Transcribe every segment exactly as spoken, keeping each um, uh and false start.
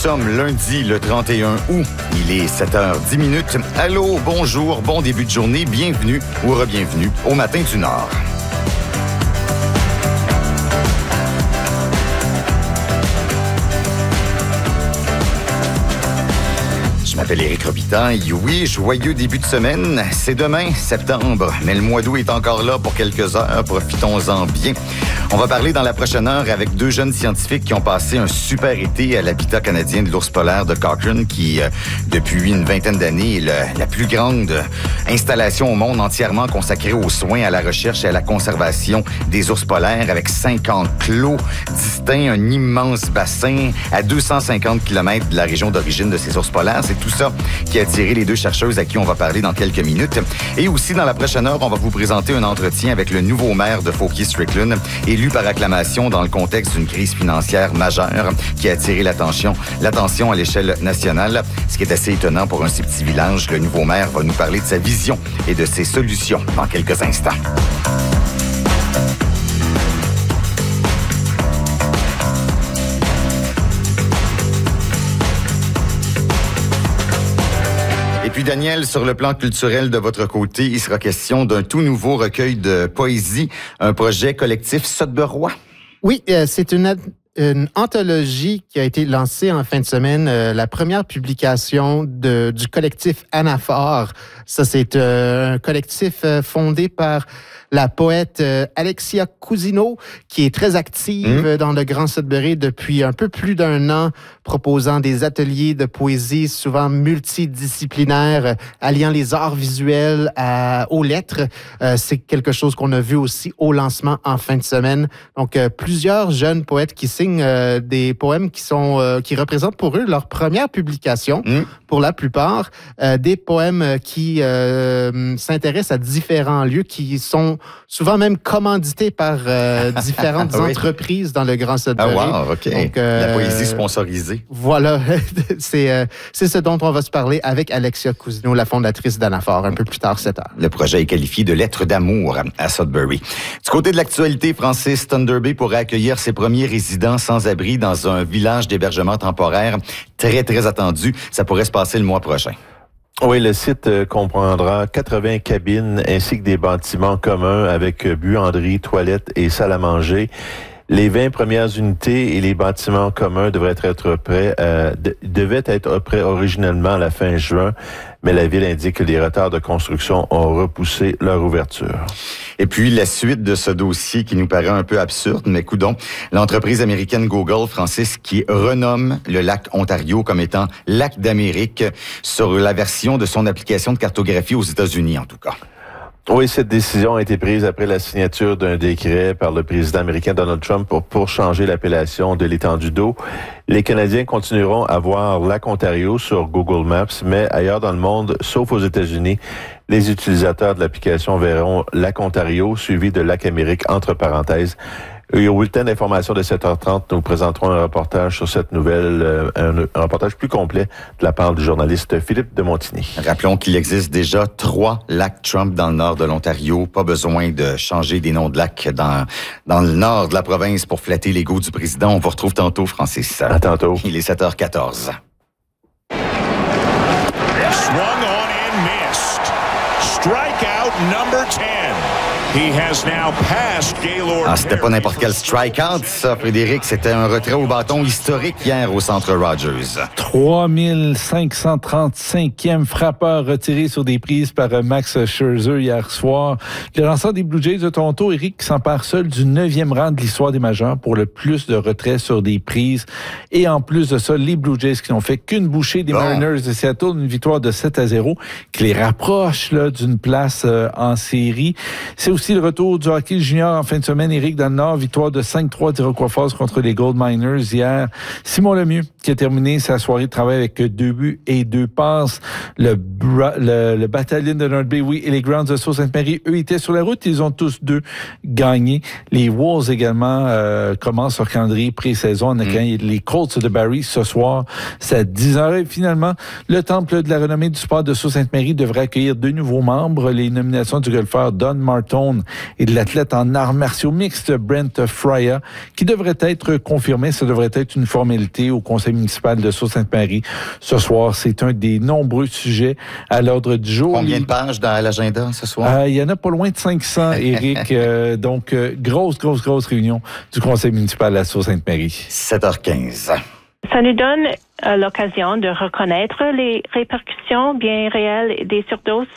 sommes lundi le trente et un août. Il est sept heures dix minutes. Allô, bonjour, bon début de journée. Bienvenue ou re-bienvenue au Matin du Nord. Je m'appelle Éric Robitaille. Oui, joyeux début de semaine. C'est demain, septembre, mais le mois d'août est encore là pour quelques heures. Profitons-en bien. On va parler dans la prochaine heure avec deux jeunes scientifiques qui ont passé un super été à l'habitat canadien de l'ours polaire de Cochrane, qui, euh, depuis une vingtaine d'années, est le, la plus grande installation au monde entièrement consacrée aux soins, à la recherche et à la conservation des ours polaires, avec cinquante clos distincts, un immense bassin à deux cent cinquante kilomètres de la région d'origine de ces ours polaires. C'est tout ça qui a attiré les deux chercheuses à qui on va parler dans quelques minutes. Et aussi, dans la prochaine heure, on va vous présenter un entretien avec le nouveau maire de Fauquier-Strickland, élu par acclamation dans le contexte d'une crise financière majeure qui a attiré l'attention, l'attention à l'échelle nationale. Ce qui est assez étonnant pour un si petit village. Le nouveau maire va nous parler de sa vision et de ses solutions dans quelques instants. Et puis, Daniel, sur le plan culturel de votre côté, il sera question d'un tout nouveau recueil de poésie, un projet collectif Sudburois. Oui, euh, c'est une, une anthologie qui a été lancée en fin de semaine, euh, la première publication de, du collectif Anaphore. Ça, c'est euh, un collectif euh, fondé par la poète euh, Alexia Cousineau, qui est très active mmh. dans le Grand Sudbury depuis un peu plus d'un an, proposant des ateliers de poésie souvent multidisciplinaires, euh, alliant les arts visuels à, aux lettres. Euh, c'est quelque chose qu'on a vu aussi au lancement en fin de semaine. Donc, euh, plusieurs jeunes poètes qui signent euh, des poèmes qui sont euh, qui représentent pour eux leur première publication, mmh. pour la plupart, euh, des poèmes qui euh, s'intéressent à différents lieux, qui sont souvent même commandités par euh, différentes oui. entreprises dans le Grand Sudbury. Ah wow, OK. Donc, euh, la poésie sponsorisée. Voilà, c'est, euh, c'est ce dont on va se parler avec Alexia Cousineau, la fondatrice d'Anaphore, un peu plus tard cette heure. Le projet est qualifié de lettre d'amour à Sudbury. Du côté de l'actualité, Francis, Thunder Bay pourrait accueillir ses premiers résidents sans-abri dans un village d'hébergement temporaire très, très attendu. Ça pourrait se passer le mois prochain. Oui, le site comprendra quatre-vingts cabines ainsi que des bâtiments communs avec buanderie, toilettes et salle à manger. Les vingt premières unités et les bâtiments communs devraient être prêts, euh, de, devaient être prêts originalement à la fin juin, mais la ville indique que les retards de construction ont repoussé leur ouverture. Et puis, la suite de ce dossier qui nous paraît un peu absurde, mais coudonc, l'entreprise américaine Google, Francis, qui renomme le lac Ontario comme étant lac d'Amérique sur la version de son application de cartographie aux États-Unis, en tout cas. Oui, cette décision a été prise après la signature d'un décret par le président américain Donald Trump pour, pour changer l'appellation de l'étendue d'eau. Les Canadiens continueront à voir lac Ontario sur Google Maps, mais ailleurs dans le monde, sauf aux États-Unis, les utilisateurs de l'application verront lac Ontario suivi de lac Amérique entre parenthèses. Et au bulletin d'information de sept heures trente, nous présenterons un reportage sur cette nouvelle, euh, un, un reportage plus complet de la part du journaliste Philippe de Montigny. Rappelons qu'il existe déjà trois lacs Trump dans le nord de l'Ontario. Pas besoin de changer des noms de lacs dans, dans le nord de la province pour flatter l'ego du président. On vous retrouve tantôt, Francis. À tantôt. Il est sept heures quatorze. Swung on and missed. Strikeout number ten. He has now passed Gaylord. Ah, c'était pas n'importe quel strikeout, ça, Frédéric. C'était un retrait au bâton historique hier au Centre Rogers. trois mille cinq cent trente-cinquième frappeur retiré sur des prises par Max Scherzer hier soir. Le lanceur des Blue Jays de Toronto, Eric, s'empare seul du neuvième rang de l'histoire des majeurs pour le plus de retraits sur des prises. Et en plus de ça, les Blue Jays qui n'ont fait qu'une bouchée des bon. Mariners de Seattle, une victoire de sept à zéro, qui les rapproche là, d'une place euh, en série. C'est aussi le retour du hockey junior en fin de semaine. Éric, dans le Nord, victoire de cinq trois d'Iroquois Falls contre les Gold Miners hier. Simon Lemieux qui a terminé sa soirée de travail avec deux buts et deux passes. Le, le, le bataillon de North Bay, oui, et les Grounds de Sault-Sainte-Marie, eux, étaient sur la route. Ils ont tous deux gagné. Les Wolves également euh, commencent leur calendrier pré-saison en accueillant mm. les Colts de Barrie ce soir. C'est à dix heures. Et finalement, le Temple de la renommée du sport de Sault-Sainte-Marie devrait accueillir deux nouveaux membres. Les nominations du golfeur Don Martone Brown et de l'athlète en arts martiaux mixtes Brent Fryer, qui devrait être confirmé. Ça devrait être une formalité au conseil municipal de Sault-Sainte-Marie. Ce soir, c'est un des nombreux sujets à l'ordre du jour. Combien de pages dans l'agenda ce soir? Euh, il y en a pas loin de cinq cents, Éric. euh, donc, euh, grosse, grosse, grosse réunion du conseil municipal à Sault-Sainte-Marie. sept heures quinze. Ça nous donne euh, l'occasion de reconnaître les répercussions bien réelles des surdoses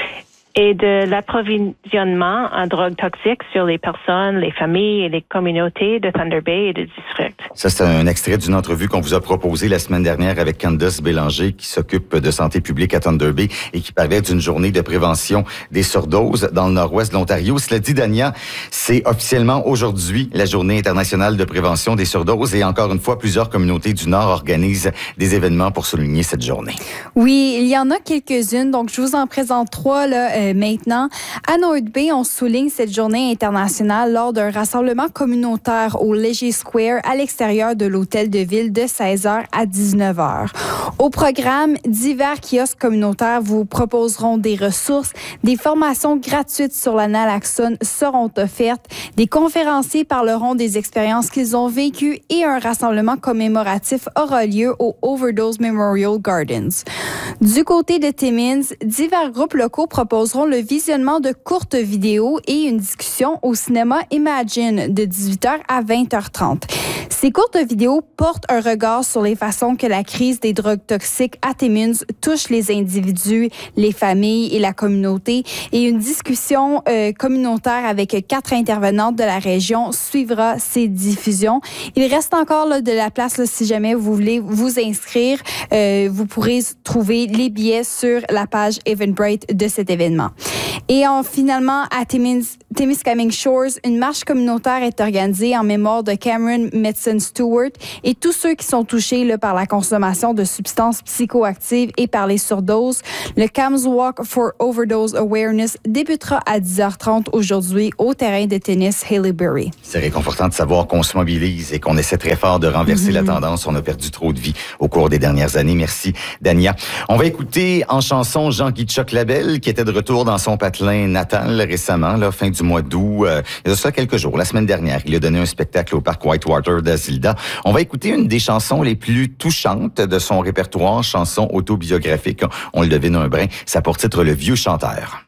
et de l'approvisionnement en drogues toxiques sur les personnes, les familles et les communautés de Thunder Bay et du district. Ça, c'est un extrait d'une entrevue qu'on vous a proposée la semaine dernière avec Candace Bélanger, qui s'occupe de santé publique à Thunder Bay et qui parlait d'une journée de prévention des surdoses dans le nord-ouest de l'Ontario. Cela dit, Dania, c'est officiellement aujourd'hui la journée internationale de prévention des surdoses et encore une fois, plusieurs communautés du Nord organisent des événements pour souligner cette journée. Oui, il y en a quelques-unes, donc je vous en présente trois là, euh, maintenant. À North Bay, on souligne cette journée internationale lors d'un rassemblement communautaire au Leger Square à l'extérieur de l'hôtel de ville de seize heures à dix-neuf heures. Au programme, divers kiosques communautaires vous proposeront des ressources, des formations gratuites sur la naloxone seront offertes, des conférenciers parleront des expériences qu'ils ont vécues et un rassemblement commémoratif aura lieu au Overdose Memorial Gardens. Du côté de Timmins, divers groupes locaux proposeront le visionnement de courtes vidéos et une discussion au cinéma Imagine de dix-huit heures à vingt heures trente. Ces courtes vidéos portent un regard sur les façons que la crise des drogues toxiques à Timmins touche les individus, les familles et la communauté. Et une discussion euh, communautaire avec quatre intervenantes de la région suivra ces diffusions. Il reste encore là, de la place là, si jamais vous voulez vous inscrire. Euh, vous pourrez trouver les billets sur la page Eventbrite de cet événement. Et en, finalement, à Timmins, Témiscamingue Shores, une marche communautaire est organisée en mémoire de Cameron Metzen Stewart et tous ceux qui sont touchés là, par la consommation de substances psychoactives et par les surdoses. Le Cams Walk for Overdose Awareness débutera à dix heures trente aujourd'hui au terrain de tennis Haileybury. C'est réconfortant de savoir qu'on se mobilise et qu'on essaie très fort de renverser mm-hmm. la tendance. On a perdu trop de vie au cours des dernières années. Merci, Dania. On va écouter en chanson Jean-Guy Tchoc-Labelle qui était de retour dans son patelin natal récemment, là, fin du mois d'août. Euh, il y a ça quelques jours, la semaine dernière. Il a donné un spectacle au parc Whitewater d'Azilda. On va écouter une des chansons les plus touchantes de son répertoire, chanson autobiographique. On le devine un brin. Ça a pour titre Le Vieux Chanteur.